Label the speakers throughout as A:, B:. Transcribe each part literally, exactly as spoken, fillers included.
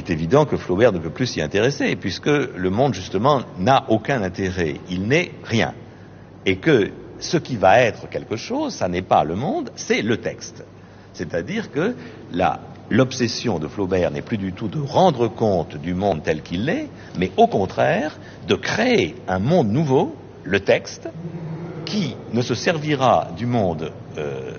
A: c'est évident que Flaubert ne peut plus s'y intéresser, puisque le monde, justement, n'a aucun intérêt. Il n'est rien. Et que ce qui va être quelque chose, ça n'est pas le monde, c'est le texte. C'est-à-dire que la, l'obsession de Flaubert n'est plus du tout de rendre compte du monde tel qu'il est, mais au contraire, de créer un monde nouveau, le texte, qui ne se servira du monde euh,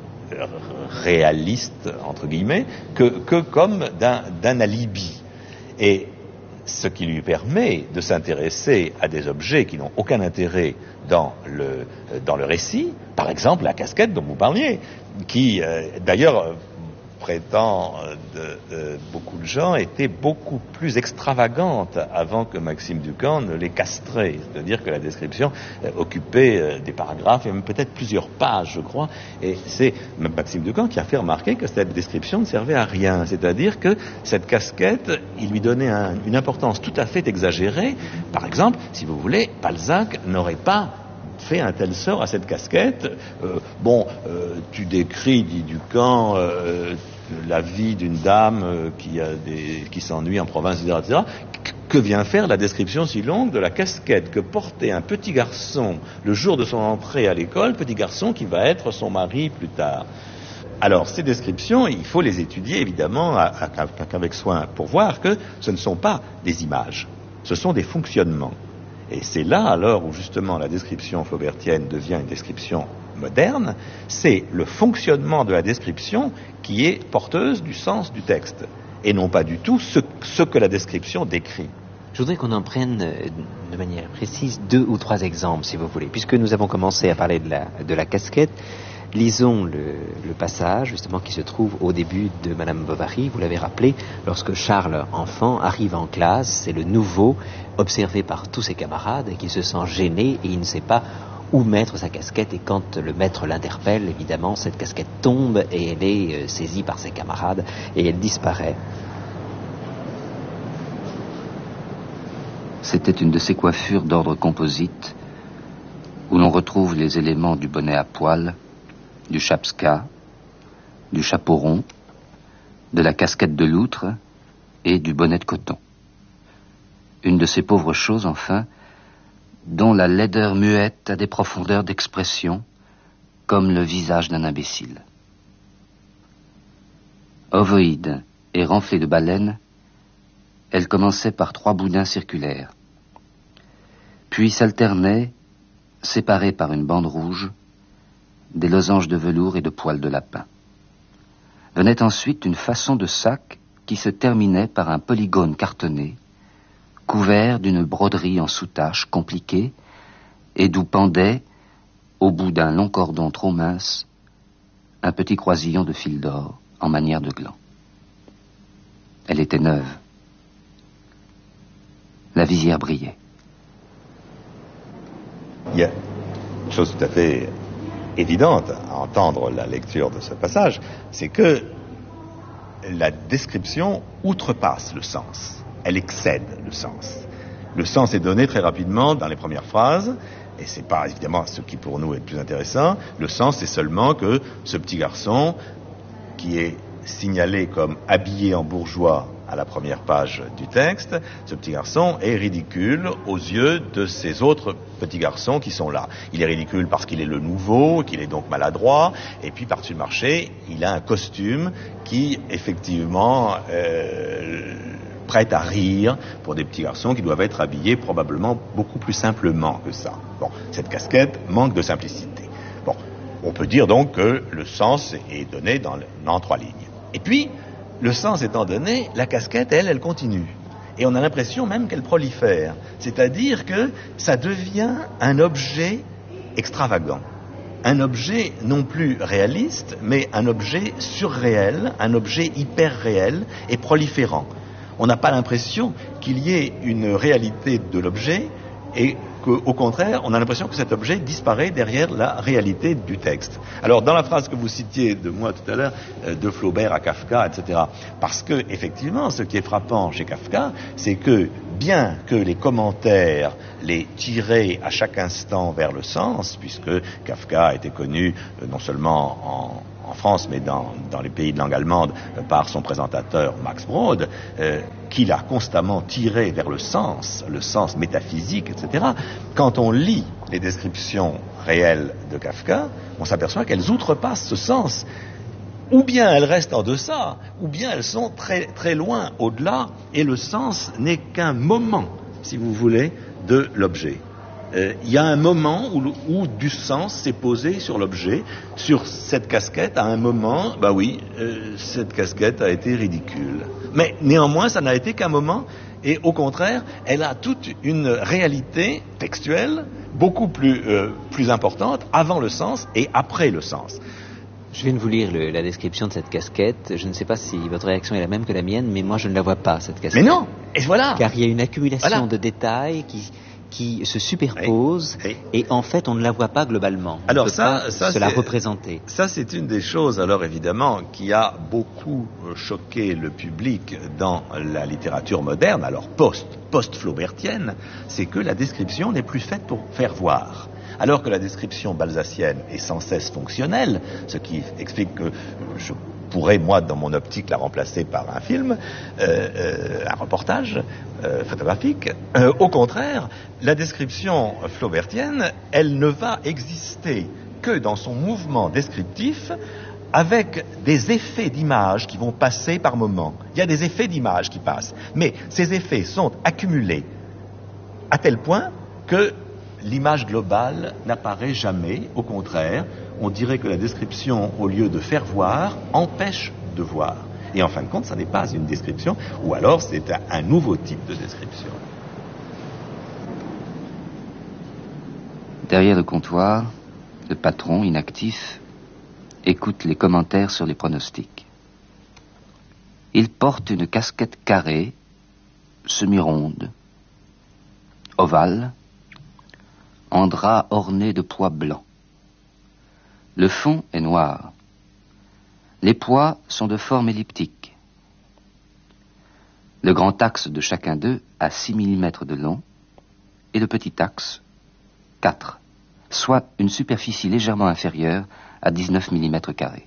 A: réaliste, entre guillemets, que, que comme d'un, d'un alibi. Et ce qui lui permet de s'intéresser à des objets qui n'ont aucun intérêt dans le, dans le récit, par exemple la casquette dont vous parliez, qui euh, d'ailleurs prétend de, de beaucoup de gens était beaucoup plus extravagante avant que Maxime Ducamp ne l'ait castrée. C'est-à-dire que la description euh, occupait euh, des paragraphes et même peut-être plusieurs pages, je crois. Et c'est Maxime Ducamp qui a fait remarquer que cette description ne servait à rien. C'est-à-dire que cette casquette, il lui donnait un, une importance tout à fait exagérée. Par exemple, si vous voulez, Balzac n'aurait pas fait un tel sort à cette casquette. Euh, bon, euh, tu décris, dit Ducamp, euh, la vie d'une dame euh, qui, a des, qui s'ennuie en province, et cetera, et cetera. Que vient faire la description si longue de la casquette que portait un petit garçon le jour de son entrée à l'école, petit garçon qui va être son mari plus tard. Alors, ces descriptions, il faut les étudier évidemment avec soin pour voir que ce ne sont pas des images, ce sont des fonctionnements. Et c'est là, alors, où justement la description flaubertienne devient une description moderne, c'est le fonctionnement de la description qui est porteuse du sens du texte, et non pas du tout ce, ce que la description décrit.
B: Je voudrais qu'on en prenne de manière précise deux ou trois exemples, si vous voulez. Puisque nous avons commencé à parler de la, de la casquette, lisons le, le passage, justement, qui se trouve au début de Madame Bovary. Vous l'avez rappelé, lorsque Charles, enfant, arrive en classe, c'est le nouveau, observé par tous ses camarades, et qui se sent gêné, et il ne sait pas où mettre sa casquette. Et quand le maître l'interpelle, évidemment, cette casquette tombe, et elle est euh, saisie par ses camarades, et elle disparaît.
C: C'était une de ces coiffures d'ordre composite, où l'on retrouve les éléments du bonnet à poil, du chapska, du chapeau rond, de la casquette de loutre et du bonnet de coton. Une de ces pauvres choses, enfin, dont la laideur muette a des profondeurs d'expression, comme le visage d'un imbécile. Ovoïde et renflée de baleine, elle commençait par trois boudins circulaires, puis s'alternait, séparés par une bande rouge, des losanges de velours et de poils de lapin. Venait ensuite une façon de sac qui se terminait par un polygone cartonné, couvert d'une broderie en soutache compliquée, et d'où pendait, au bout d'un long cordon trop mince, un petit croisillon de fil d'or en manière de gland. Elle était neuve. La visière brillait.
A: Il y a une chose tout à fait évidente à entendre la lecture de ce passage, c'est que la description outrepasse le sens, elle excède le sens. Le sens est donné très rapidement dans les premières phrases, et c'est pas évidemment ce qui pour nous est le plus intéressant. Le sens, c'est seulement que ce petit garçon, qui est signalé comme habillé en bourgeois à la première page du texte, ce petit garçon est ridicule aux yeux de ces autres petits garçons qui sont là. Il est ridicule parce qu'il est le nouveau, qu'il est donc maladroit, et puis par-dessus le marché, il a un costume qui, effectivement, euh, prête à rire pour des petits garçons qui doivent être habillés probablement beaucoup plus simplement que ça. Bon, cette casquette manque de simplicité. Bon, on peut dire donc que le sens est donné dans, le, dans trois lignes. Et puis, le sens étant donné, la casquette, elle, elle continue. Et on a l'impression même qu'elle prolifère. C'est-à-dire que ça devient un objet extravagant. Un objet non plus réaliste, mais un objet surréel, un objet hyper réel et proliférant. On n'a pas l'impression qu'il y ait une réalité de l'objet et qu'au contraire, on a l'impression que cet objet disparaît derrière la réalité du texte. Alors, dans la phrase que vous citiez de moi tout à l'heure, de Flaubert à Kafka, et cetera, parce que, effectivement, ce qui est frappant chez Kafka, c'est que, bien que les commentaires les tiraient à chaque instant vers le sens, puisque Kafka a été connu non seulement en en France, mais dans, dans les pays de langue allemande, euh, par son présentateur Max Brod, euh, qu'il a constamment tiré vers le sens, le sens métaphysique, et cetera. Quand on lit les descriptions réelles de Kafka, on s'aperçoit qu'elles outrepassent ce sens. Ou bien elles restent en deçà, ou bien elles sont très, très loin au-delà, et le sens n'est qu'un moment, si vous voulez, de l'objet. Euh, il y a un moment où, où du sens s'est posé sur l'objet, sur cette casquette, à un moment, bah oui, euh, cette casquette a été ridicule. Mais néanmoins, ça n'a été qu'un moment, et au contraire, elle a toute une réalité textuelle beaucoup plus, euh, plus importante avant le sens et après le sens.
B: Je viens de vous lire le, la description de cette casquette. Je ne sais pas si votre réaction est la même que la mienne, mais moi je ne la vois pas, cette casquette.
A: Mais non, et voilà.
B: Car il y a une accumulation
A: voilà.
B: de détails qui, qui se superposent,
A: oui, oui.
B: et en fait on ne la voit pas globalement. On
A: alors
B: peut
A: ça,
B: pas
A: ça
B: se la
A: c'est,
B: représenter.
A: Ça c'est une des choses, alors évidemment, qui a beaucoup choqué le public dans la littérature moderne, alors post, post-flaubertienne, c'est que la description n'est plus faite pour faire voir. Alors que la description balzacienne est sans cesse fonctionnelle, ce qui explique que je pourrais, moi, dans mon optique, la remplacer par un film, euh, euh, un reportage euh, photographique. Euh, au contraire, la description flaubertienne, elle ne va exister que dans son mouvement descriptif, avec des effets d'image qui vont passer par moments. Il y a des effets d'image qui passent, mais ces effets sont accumulés à tel point que l'image globale n'apparaît jamais, au contraire, on dirait que la description, au lieu de faire voir, empêche de voir. Et en fin de compte, ça n'est pas une description, ou alors c'est un, un nouveau type de description.
C: Derrière le comptoir, le patron, inactif, écoute les commentaires sur les pronostics. Il porte une casquette carrée, semi-ronde, ovale, en drap orné de pois blancs. Le fond est noir. Les pois sont de forme elliptique. Le grand axe de chacun d'eux a six millimètres de long et le petit axe quatre, soit une superficie légèrement inférieure à dix-neuf millimètres carrés.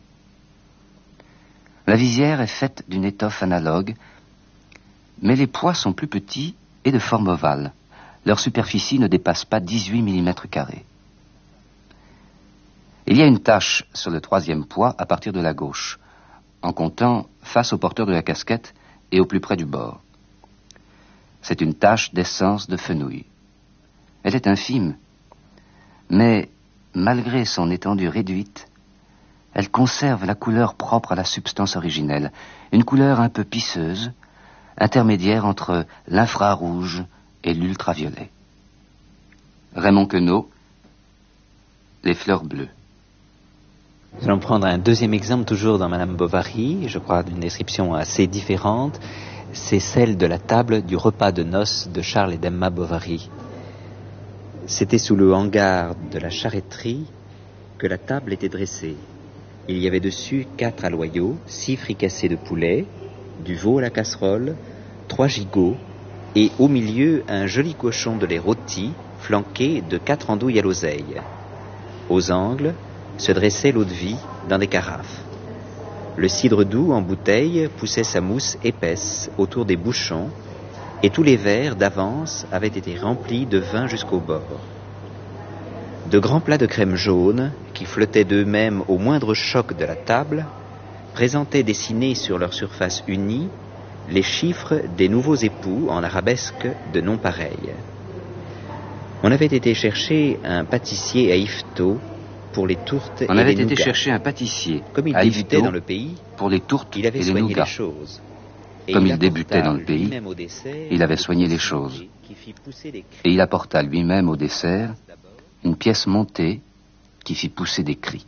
C: La visière est faite d'une étoffe analogue, mais les pois sont plus petits et de forme ovale. Leur superficie ne dépasse pas dix-huit millimètres carrés. Il y a une tache sur le troisième pois à partir de la gauche, en comptant face au porteur de la casquette et au plus près du bord. C'est une tache d'essence de fenouil. Elle est infime, mais malgré son étendue réduite, elle conserve la couleur propre à la substance originelle, une couleur un peu pisseuse, intermédiaire entre l'infrarouge et l'ultraviolet. Raymond Queneau, Les fleurs bleues.
B: Nous allons prendre un deuxième exemple, toujours dans Madame Bovary, je crois d'une description assez différente. C'est celle de la table du repas de noces de Charles et d'Emma Bovary. C'était sous le hangar de la charretterie que la table était dressée. Il y avait dessus quatre aloyaux, six fricassés de poulet, du veau à la casserole, trois gigots, et au milieu un joli cochon de lait rôti, flanqué de quatre andouilles à l'oseille. Aux angles se dressait l'eau-de-vie dans des carafes. Le cidre doux en bouteille poussait sa mousse épaisse autour des bouchons, et tous les verres d'avance avaient été remplis de vin jusqu'au bord. De grands plats de crème jaune, qui flottaient d'eux-mêmes au moindre choc de la table, présentaient dessinés sur leur surface unie les chiffres des nouveaux époux en arabesque de noms pareils. On avait été chercher un pâtissier à Yvetot pour les tourtes
C: On
B: et
C: avait
B: les
C: été
B: nougats.
C: chercher un pâtissier
B: Comme il
C: à
B: débutait
C: Yvetot
B: dans le pays,
C: pour les tourtes
B: il avait
C: et les
B: soigné
C: nougats.
B: les choses. Et
C: Comme il
B: apporta
C: débutait dans le pays,
B: lui-même au dessert
C: il avait
B: une
C: soigné les
B: pièce
C: choses.
B: montée qui fit pousser des cris.
C: Et il apporta lui-même au dessert une pièce montée qui fit pousser des cris.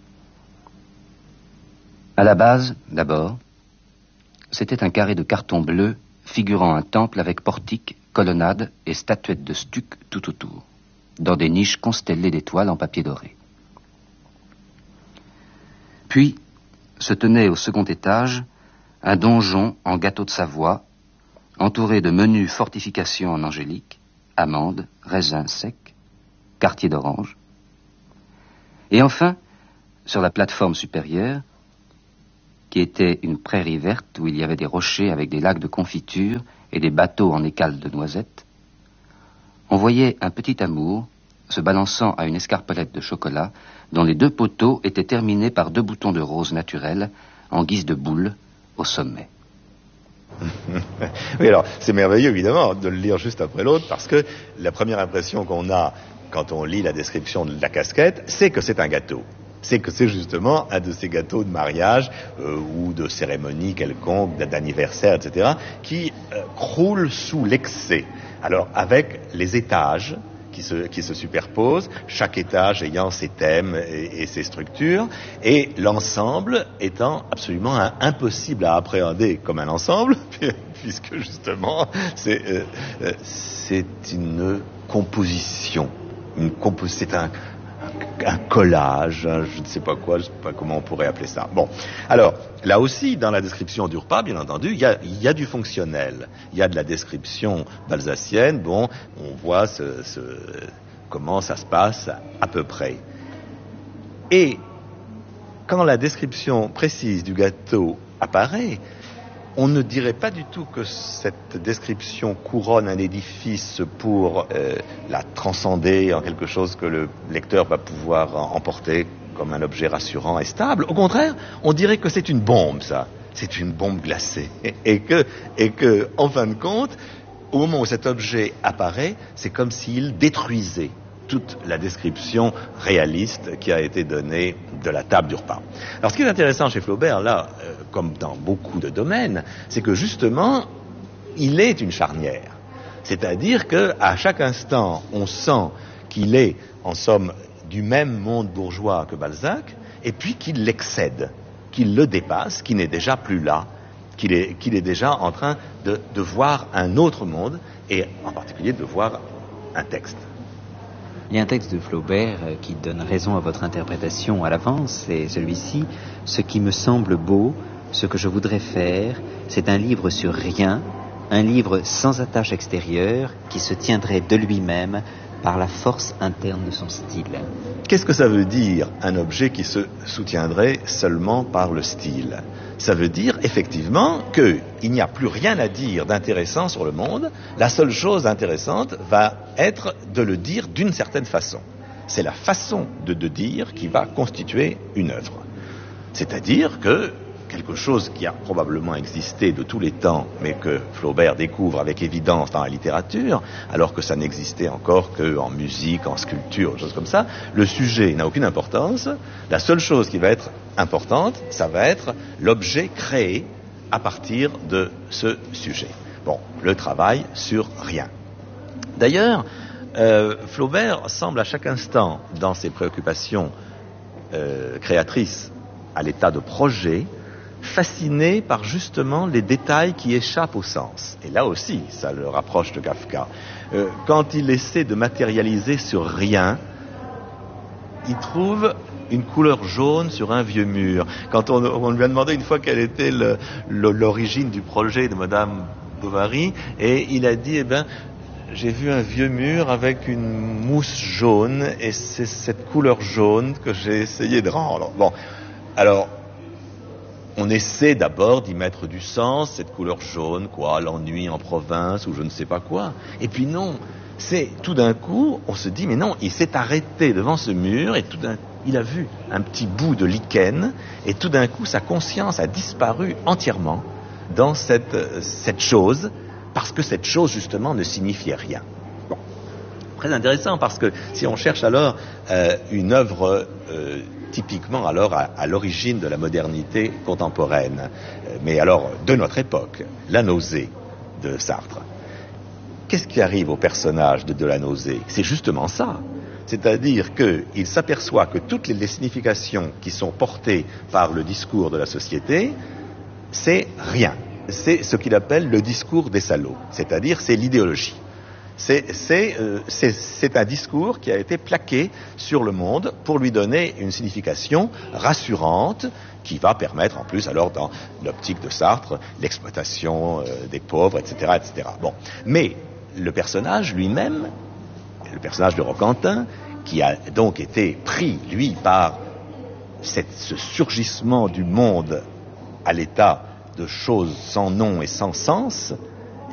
C: À la base, d'abord, c'était un carré de carton bleu figurant un temple avec portique, colonnade et statuettes de stuc tout autour, dans des niches constellées d'étoiles en papier doré. Puis se tenait au second étage un donjon en gâteau de Savoie, entouré de menues fortifications en angélique, amandes, raisins secs, quartiers d'orange. Et enfin, sur la plateforme supérieure, qui était une prairie verte où il y avait des rochers avec des lacs de confiture et des bateaux en écale de noisettes, on voyait un petit amour se balançant à une escarpolette de chocolat dont les deux poteaux étaient terminés par deux boutons de rose naturels en guise de boule au sommet.
A: Oui, alors, c'est merveilleux, évidemment, de le lire juste après l'autre, parce que la première impression qu'on a quand on lit la description de la casquette, c'est que c'est un gâteau. C'est que c'est justement un de ces gâteaux de mariage euh, ou de cérémonie quelconque, d'anniversaire, et cetera, qui euh, croule sous l'excès. Alors, avec les étages qui se, qui se superposent, chaque étage ayant ses thèmes et, et ses structures, et l'ensemble étant absolument un, impossible à appréhender comme un ensemble, puisque justement, c'est, euh, c'est une composition. Une compo- c'est un, un collage, hein, je ne sais pas quoi, je ne sais pas comment on pourrait appeler ça. Bon, alors, là aussi, dans la description du repas, bien entendu, il y a, il y a du fonctionnel. Il y a de la description balsacienne, bon, on voit ce, ce, comment ça se passe à peu près. Et quand la description précise du gâteau apparaît, on ne dirait pas du tout que cette description couronne un édifice pour euh, la transcender en quelque chose que le lecteur va pouvoir emporter comme un objet rassurant et stable. Au contraire, on dirait que c'est une bombe, ça. C'est une bombe glacée. Et que, et que, en fin de compte, au moment où cet objet apparaît, c'est comme s'il détruisait toute la description réaliste qui a été donnée de la table du repas. Alors, ce qui est intéressant chez Flaubert, là, euh, comme dans beaucoup de domaines, c'est que justement, il est une charnière. C'est-à-dire qu'à chaque instant, on sent qu'il est, en somme, du même monde bourgeois que Balzac, et puis qu'il l'excède, qu'il le dépasse, qu'il n'est déjà plus là, qu'il est, qu'il est déjà en train de, de voir un autre monde, et en particulier de voir un texte.
B: Il y a un texte de Flaubert qui donne raison à votre interprétation à l'avance, c'est celui-ci. Ce qui me semble beau, ce que je voudrais faire, c'est un livre sur rien, un livre sans attache extérieure qui se tiendrait de lui-même par la force interne de son style.
A: Qu'est-ce que ça veut dire, un objet qui se soutiendrait seulement par le style ? Ça veut dire, effectivement, qu'il n'y a plus rien à dire d'intéressant sur le monde. La seule chose intéressante va être de le dire d'une certaine façon. C'est la façon de, de dire qui va constituer une œuvre. C'est-à-dire que quelque chose qui a probablement existé de tous les temps, mais que Flaubert découvre avec évidence dans la littérature, alors que ça n'existait encore qu'en musique, en sculpture, des choses comme ça, le sujet n'a aucune importance. La seule chose qui va être importante, ça va être l'objet créé à partir de ce sujet. Bon, le travail sur rien. D'ailleurs, euh, Flaubert semble à chaque instant, dans ses préoccupations euh, créatrices à l'état de projet, fasciné par justement les détails qui échappent au sens. Et là aussi, ça le rapproche de Kafka. Euh, quand il essaie de matérialiser sur rien, il trouve une couleur jaune sur un vieux mur. Quand on, on lui a demandé une fois quelle était le, le, l'origine du projet de Madame Bovary, et il a dit, eh ben, j'ai vu un vieux mur avec une mousse jaune, et c'est cette couleur jaune que j'ai essayé de rendre. Bon, alors, on essaie d'abord d'y mettre du sens, cette couleur jaune, quoi, l'ennui en province ou je ne sais pas quoi. Et puis non, c'est tout d'un coup, on se dit, mais non, il s'est arrêté devant ce mur et tout d'un coup, il a vu un petit bout de lichen et tout d'un coup, sa conscience a disparu entièrement dans cette, cette chose, parce que cette chose, justement, ne signifiait rien. Bon, très intéressant, parce que si on cherche alors euh, une œuvre euh, typiquement alors à, à l'origine de la modernité contemporaine, mais alors de notre époque, La nausée de Sartre. Qu'est-ce qui arrive au personnage de, de La nausée ? C'est justement ça. C'est-à-dire qu'il s'aperçoit que toutes les, les significations qui sont portées par le discours de la société, c'est rien. C'est ce qu'il appelle le discours des salauds, c'est-à-dire c'est l'idéologie. C'est, c'est, euh, c'est, c'est un discours qui a été plaqué sur le monde pour lui donner une signification rassurante qui va permettre en plus, alors dans l'optique de Sartre, l'exploitation euh, des pauvres, et cetera, et cetera. Bon, mais le personnage lui-même, le personnage de Roquentin, qui a donc été pris, lui, par cette, ce surgissement du monde à l'état de choses sans nom et sans sens